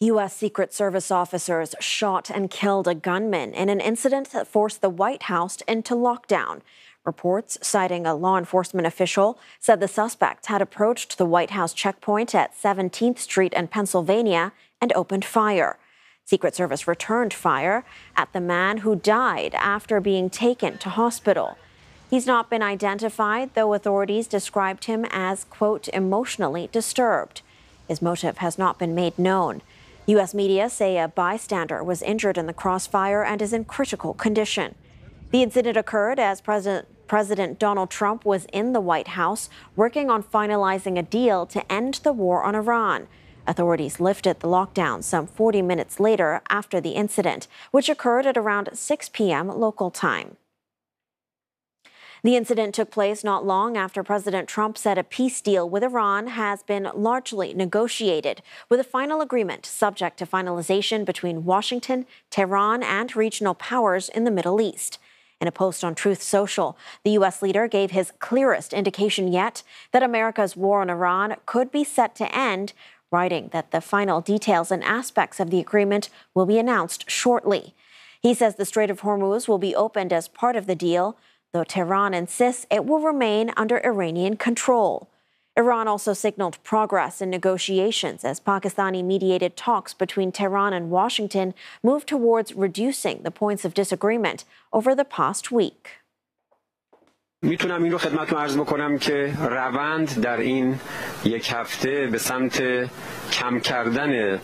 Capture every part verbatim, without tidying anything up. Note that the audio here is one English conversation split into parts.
U S Secret Service officers shot and killed a gunman in an incident that forced the White House into lockdown. Reports citing a law enforcement official said the suspect had approached the White House checkpoint at seventeenth Street and Pennsylvania and opened fire. Secret Service returned fire at the man who died after being taken to hospital. He's not been identified, though authorities described him as, quote, emotionally disturbed. His motive has not been made known. U S media say a bystander was injured in the crossfire and is in critical condition. The incident occurred as President, President Donald Trump was in the White House working on finalizing a deal to end the war on Iran. Authorities lifted the lockdown some forty minutes later after the incident, which occurred at around six p.m. local time. The incident took place not long after President Trump said a peace deal with Iran has been largely negotiated, with a final agreement subject to finalization between Washington, Tehran, and regional powers in the Middle East. In a post on Truth Social, the U S leader gave his clearest indication yet that America's war on Iran could be set to end, writing that the final details and aspects of the agreement will be announced shortly. He says the Strait of Hormuz will be opened as part of the deal, though Tehran insists it will remain under Iranian control. Iran also signaled progress in negotiations as Pakistani-mediated talks between Tehran and Washington moved towards reducing the points of disagreement over the past week. میتونم این رو خدمتتون عرض بکنم که روند در این یک هفته به سمت کم کردن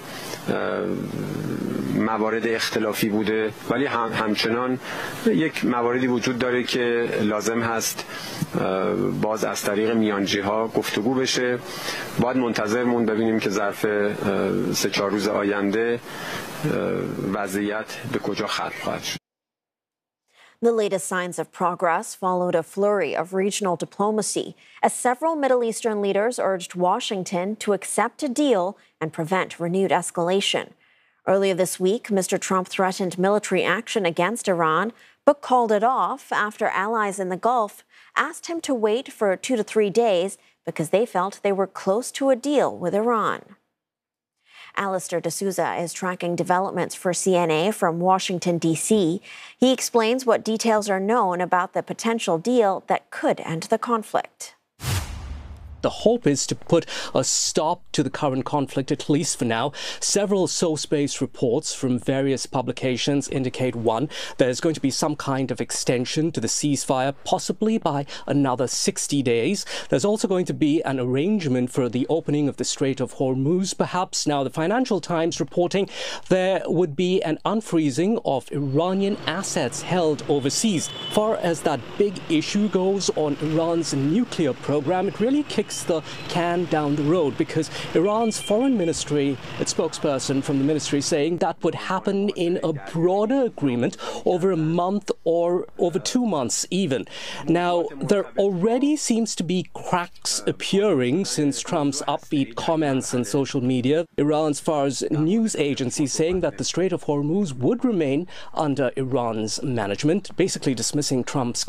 موارد اختلافی بوده، ولی هم همچنان یک مواردی وجود داره که لازم هست باز از طریق میانجی ها گفتگو بشه. باید منتظر مون ببینیم که ظرف سه چهار روز آینده وضعیت به کجا ختم خواهد شد. The latest signs of progress followed a flurry of regional diplomacy as several Middle Eastern leaders urged Washington to accept a deal and prevent renewed escalation. Earlier this week, Mister Trump threatened military action against Iran, but called it off after allies in the Gulf asked him to wait for two to three days because they felt they were close to a deal with Iran. Alistair D'Souza is tracking developments for C N A from Washington, D C He explains what details are known about the potential deal that could end the conflict. The hope is to put a stop to the current conflict, at least for now. Several source-based reports from various publications indicate, one, there's going to be some kind of extension to the ceasefire, possibly by another sixty days. There's also going to be an arrangement for the opening of the Strait of Hormuz, perhaps. Now, the Financial Times reporting there would be an unfreezing of Iranian assets held overseas. As far as that big issue goes on Iran's nuclear program, it really kicks the can down the road because Iran's foreign ministry, its spokesperson from the ministry, saying that would happen in a broader agreement over a month or over two months even. Now, there already seems to be cracks appearing since Trump's upbeat comments on social media. Iran's Fars news agency saying that the Strait of Hormuz would remain under Iran's management, basically dismissing Trump's